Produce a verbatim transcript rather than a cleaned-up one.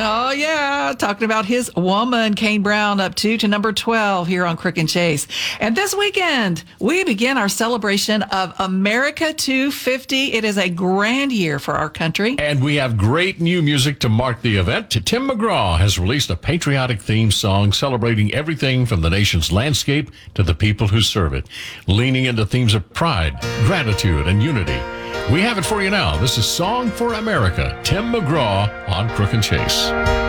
Oh, yeah. Talking about his woman, Kane Brown, up two to number twelve here on Crook and Chase. And this weekend, we begin our celebration of America two fifty. It is a grand year for our country. And we have great new music to mark the event. Tim McGraw has released a patriotic theme song celebrating everything from the nation's landscape to the people who serve it, leaning into themes of pride, gratitude, and unity. We have it for you now. This is Song for America, Tim McGraw on Crook and Chase.